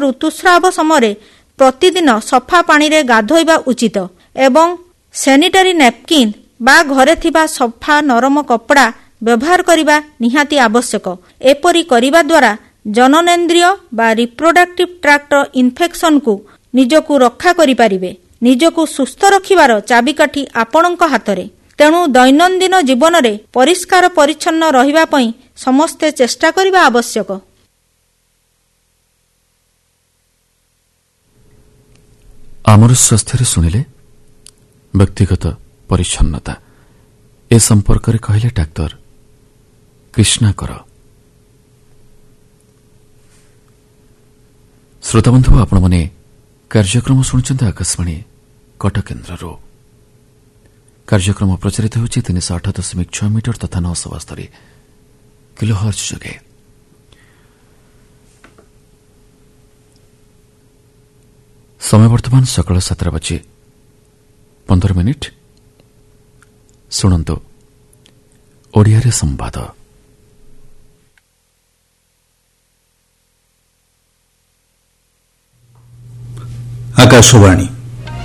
ଋତୁସ୍ରାବ ସମୟରେ ପ୍ରତିଦିନ ସଫା ପାଣିରେ ଗାଧୋଇବା ଉଚିତ ଏବଂ ସାନିଟାରୀ ନାପକିନ୍ ବା ଘରେ ଥିବା ସଫା ନରମ କପଡ଼ା ବ୍ୟବହାର କରିବା ନିହାତି ଆବଶ୍ୟକ। ଏପରି କରିବା ଦ୍ୱାରା ଜନନେନ୍ଦ୍ରିୟ ବା ରିପ୍ରୋଡକ୍ଟିଭ୍ ଟ୍ରାକ୍ଟର ଇନଫେକ୍ସନକୁ ନିଜକୁ ରକ୍ଷା କରିପାରିବେ। ନିଜକୁ ସୁସ୍ଥ ରଖିବାର ଚାବିକାଠି ଆପଣଙ୍କ ହାତରେ। ତେଣୁ ଦୈନନ୍ଦିନ ଜୀବନରେ ପରିଷ୍କାର ପରିଚ୍ଛନ୍ନ ରହିବା ପାଇଁ ସମସ୍ତେ ଚେଷ୍ଟା କରିବା ଆବଶ୍ୟକ। ଆମର ସ୍ୱାସ୍ଥ୍ୟରେ ଶୁଣିଲେ ବ୍ୟକ୍ତିଗତ ପରିଚ୍ଛନ୍ନତା ଏ ସମ୍ପର୍କରେ କହିଲେ ଡାକ୍ତର କୃଷ୍ଣାକର। ଶ୍ରୋତାବନ୍ଧୁ ଆପଣମାନେ କାର୍ଯ୍ୟକ୍ରମ ଶୁଣୁଛନ୍ତି ଆକାଶବାଣୀ କଟକ କେନ୍ଦ୍ରରୁ। କାର୍ଯ୍ୟକ୍ରମ ପ୍ରଚାରିତ ହେଉଛି 308.6 ମିଟର ତଥା 972 କିଲୋହର୍ଟ୍ଜ ଯୋଗେ। ସମୟ ବର୍ତ୍ତମାନ ସକାଳ 7:15। ଶୁଣନ୍ତୁ ଓଡ଼ିଆରେ ସମ୍ବାଦ। ଆକାଶବାଣୀ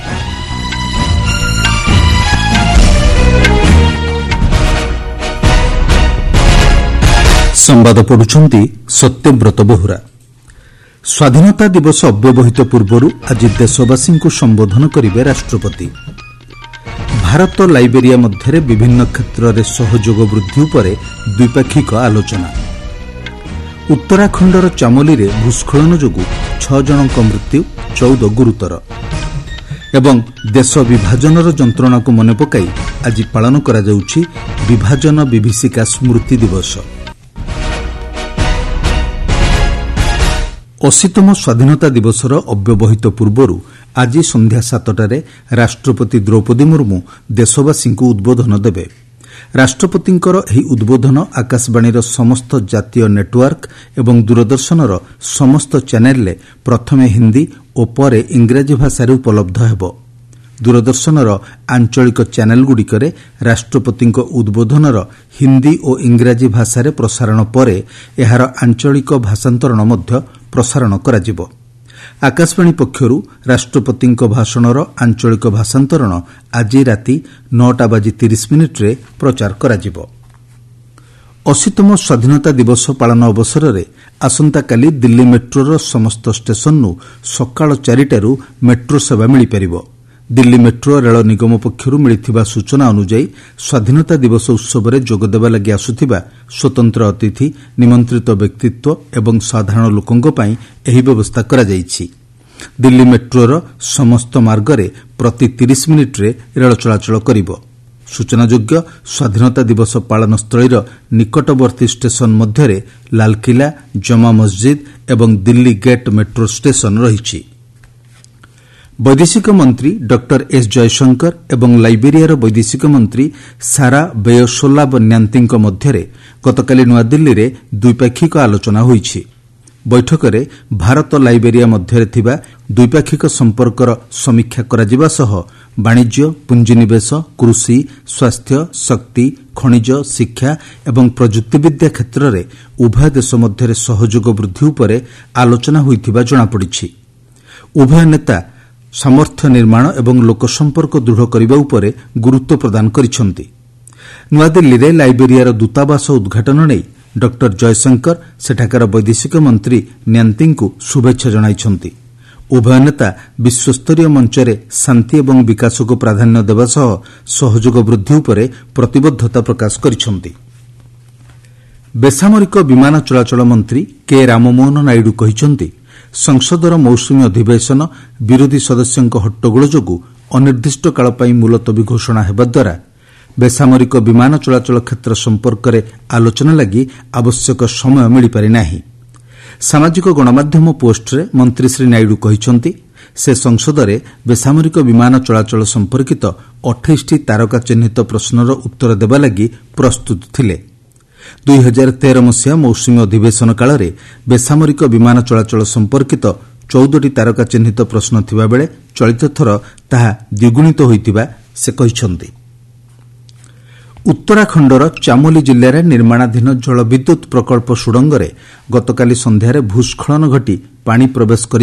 ସମ୍ବାଦ ପଢୁଛନ୍ତି ସତ୍ୟବ୍ରତ ବୋହରା। ସ୍ୱାଧୀନତା ଦିବସ ଅବ୍ୟବହିତ ପୂର୍ବରୁ ଆଜି ଦେଶବାସୀଙ୍କୁ ସମ୍ବୋଧନ କରିବେ ରାଷ୍ଟ୍ରପତି। ଭାରତ ଲାଇବେରିଆ ମଧ୍ୟରେ ବିଭିନ୍ନ କ୍ଷେତ୍ରରେ ସହଯୋଗ ବୃଦ୍ଧି ଉପରେ ଦ୍ୱିପାକ୍ଷିକ ଆଲୋଚନା। ଉତ୍ତରାଖଣ୍ଡର ଚାମୋଲିରେ ଭୂସ୍ଖଳନ ଯୋଗୁଁ 6 ଜଣଙ୍କ ମୃତ୍ୟୁ, 14 ଗୁରୁତର। ଏବଂ ଦେଶ ବିଭାଜନର ଯନ୍ତ୍ରଣାକୁ ମନେ ପକାଇ ଆଜି ପାଳନ କରାଯାଉଛି ବିଭାଜନ ବିଭୀଷିକା ସ୍ମୃତି ଦିବସ। 80ତମ ସ୍ୱାଧୀନତା ଦିବସର ଅବ୍ୟବହିତ ପୂର୍ବରୁ ଆଜି ସନ୍ଧ୍ୟା 7ଟାରେ ରାଷ୍ଟ୍ରପତି ଦ୍ରୌପଦୀ ମୁର୍ମୁ ଦେଶବାସୀଙ୍କୁ ଉଦ୍ବୋଧନ ଦେବେ। ରାଷ୍ଟ୍ରପତିଙ୍କର ଏହି ଉଦ୍ବୋଧନ ଆକାଶବାଣୀର ସମସ୍ତ ଜାତୀୟ ନେଟୱାର୍କ ଏବଂ ଦୂରଦର୍ଶନର ସମସ୍ତ ଚ୍ୟାନେଲରେ ପ୍ରଥମେ ହିନ୍ଦୀ ଓ ପରେ ଇଂରାଜୀ ଭାଷାରେ ଉପଲବ୍ଧ ହେବ। ଦୂରଦର୍ଶନର ଆଞ୍ଚଳିକ ଚ୍ୟାନେଲଗୁଡ଼ିକରେ ରାଷ୍ଟ୍ରପତିଙ୍କ ଉଦ୍ବୋଧନର ହିନ୍ଦୀ ଓ ଇଂରାଜୀ ଭାଷାରେ ପ୍ରସାରଣ ପରେ ଏହାର ଆଞ୍ଚଳିକ ଭାଷାନ୍ତରଣ ମଧ୍ୟ ପ୍ରସାରଣ କରାଯିବ। ଆକାଶବାଣୀ ପକ୍ଷରୁ ରାଷ୍ଟ୍ରପତିଙ୍କ ଭାଷଣର ଆଞ୍ଚଳିକ ଭାଷାନ୍ତରଣ ଆଜି ରାତି 9:30 ପ୍ରଚାର କରାଯିବ। 80ତମ ସ୍ୱାଧୀନତା ଦିବସ ପାଳନ ଅବସରରେ ଆସନ୍ତାକାଲି ଦିଲ୍ଲୀ ମେଟ୍ରୋର ସମସ୍ତ ଷ୍ଟେସନ୍ରୁ ସକାଳ 4ଟାରୁ ମେଟ୍ରୋ ସେବା ମିଳିପାରିବ। ଦିଲ୍ଲୀ ମେଟ୍ରୋ ରେଳ ନିଗମ ପକ୍ଷରୁ ମିଳିଥିବା ସୂଚନା ଅନୁଯାୟୀ ସ୍ୱାଧୀନତା ଦିବସ ଉତ୍ସବରେ ଯୋଗଦେବା ଲାଗି ଆସୁଥିବା ସ୍ୱତନ୍ତ୍ର ଅତିଥି, ନିମନ୍ତ୍ରିତ ବ୍ୟକ୍ତିତ୍ୱ ଏବଂ ସାଧାରଣ ଲୋକଙ୍କ ପାଇଁ ଏହି ବ୍ୟବସ୍ଥା କରାଯାଇଛି। ଦିଲ୍ଲୀ ମେଟ୍ରୋର ସମସ୍ତ ମାର୍ଗରେ ପ୍ରତି 30 ମିନିଟ୍ରେ ରେଳ ଚଳାଚଳ କରିବ। ସୂଚନାଯୋଗ୍ୟ, ସ୍ୱାଧୀନତା ଦିବସ ପାଳନ ସ୍ଥଳୀର ନିକଟବର୍ତ୍ତୀ ଷ୍ଟେସନ୍ ମଧ୍ୟରେ ଲାଲକିଲ୍ଲା, ଜମା ମସ୍ଜିଦ୍ ଏବଂ ଦିଲ୍ଲୀ ଗେଟ୍ ମେଟ୍ରୋ ଷ୍ଟେସନ୍ ରହିଛି। ବୈଦେଶିକ ମନ୍ତ୍ରୀ ଡକ୍ଟର ଏସ୍ ଜୟଶଙ୍କର ଏବଂ ଲାଇବେରିଆର ବୈଦେଶିକ ମନ୍ତ୍ରୀ ସାରା ବେୟୋସୋଲାବ ନ୍ୟାନ୍ତିଙ୍କ ମଧ୍ୟରେ ଗତକାଲି ନୂଆଦିଲ୍ଲୀରେ ଦ୍ୱିପାକ୍ଷିକ ଆଲୋଚନା ହୋଇଛି। ବୈଠକରେ ଭାରତ ଲାଇବେରିଆ ମଧ୍ୟରେ ଥିବା ଦ୍ୱିପାକ୍ଷିକ ସମ୍ପର୍କର ସମୀକ୍ଷା କରାଯିବା ସହ ବାଣିଜ୍ୟ, ପୁଞ୍ଜିନିବେଶ, କୃଷି, ସ୍ୱାସ୍ଥ୍ୟ, ଶକ୍ତି, ଖଣିଜ, ଶିକ୍ଷା ଏବଂ ପ୍ରଯୁକ୍ତିବିଦ୍ୟା କ୍ଷେତ୍ରରେ ଉଭୟ ଦେଶ ମଧ୍ୟରେ ସହଯୋଗ ବୃଦ୍ଧି ଉପରେ ଆଲୋଚନା ହୋଇଥିବା ଜଣାପଡ଼ିଛି। ଉଭୟ ନେତା ସାମର୍ଥ୍ୟ ନିର୍ମାଣ ଏବଂ ଲୋକସମ୍ପର୍କ ଦୃଢ଼ କରିବା ଉପରେ ଗୁରୁତ୍ୱ ପ୍ରଦାନ କରିଛନ୍ତି। ନୂଆଦିଲ୍ଲୀରେ ଲାଇବେରିଆର ଦୂତାବାସ ଉଦ୍ଘାଟନ ନେଇ ଡକ୍ଟର ଜୟଶଙ୍କର ସେଠାକାର ବୈଦେଶିକ ମନ୍ତ୍ରୀ ନ୍ୟାନ୍ତିଙ୍କୁ ଶୁଭେଚ୍ଛା ଜଣାଇଛନ୍ତି। ଉଭୟ ନେତା ବିଶ୍ୱସ୍ତରୀୟ ମଞ୍ଚରେ ଶାନ୍ତି ଏବଂ ବିକାଶକୁ ପ୍ରାଧାନ୍ୟ ଦେବା ସହ ସହଯୋଗ ବୃଦ୍ଧି ଉପରେ ପ୍ରତିବଦ୍ଧତା ପ୍ରକାଶ କରିଛନ୍ତି। ବେସାମରିକ ବିମାନ ଚଳାଚଳ ମନ୍ତ୍ରୀ କେ ରାମମୋହନ ନାଇଡୁ କହିଛନ୍ତି, ସଂସଦର ମୌସୁମୀ ଅଧିବେଶନ ବିରୋଧୀ ସଦସ୍ୟଙ୍କ ହଟ୍ଟଗୋଳ ଯୋଗୁଁ ଅନିର୍ଦ୍ଦିଷ୍ଟ କାଳ ପାଇଁ ମୁଲତବୀ ଘୋଷଣା ହେବା ଦ୍ୱାରା ବେସାମରିକ ବିମାନ ଚଳାଚଳ କ୍ଷେତ୍ର ସମ୍ପର୍କରେ ଆଲୋଚନା ଲାଗି ଆବଶ୍ୟକ ସମୟ ମିଳିପାରି ନାହିଁ। ସାମାଜିକ ଗଣମାଧ୍ୟମ ପୋଷ୍ଟରେ ମନ୍ତ୍ରୀ ଶ୍ରୀ ନାଇଡୁ କହିଛନ୍ତି, ସେ ସଂସଦରେ ବେସାମରିକ ବିମାନ ଚଳାଚଳ ସମ୍ପର୍କିତ 28ଟି ତାରକା ଚିହ୍ନିତ ପ୍ରଶ୍ନର ଉତ୍ତର ଦେବା ଲାଗି ପ୍ରସ୍ତୁତ ଥିଲେ। 2013 ମସିହା ମୌସୁମୀ ଅଧିବେଶନ କାଳରେ ବେସାମରିକ ବିମାନ ଚଳାଚଳ ସମ୍ପର୍କିତ 14ଟି ତାରକା ଚିହ୍ନିତ ପ୍ରଶ୍ନ ଥିବାବେଳେ ଚଳିତ ଥର ତାହା ଦ୍ୱିଗୁଣିତ ହୋଇଥିବା ସେ କହିଛନ୍ତି। ଉତ୍ତରାଖଣ୍ଡର ଚାମୋଲି ଜିଲ୍ଲାରେ ନିର୍ମାଣାଧୀନ ଜଳବିଦ୍ୟୁତ୍ ପ୍ରକଳ୍ପ ସୁଡ଼ଙ୍ଗରେ ଗତକାଲି ସନ୍ଧ୍ୟାରେ ଭୂସ୍ଖଳନ ଘଟି ପାଣି ପ୍ରବେଶ କରି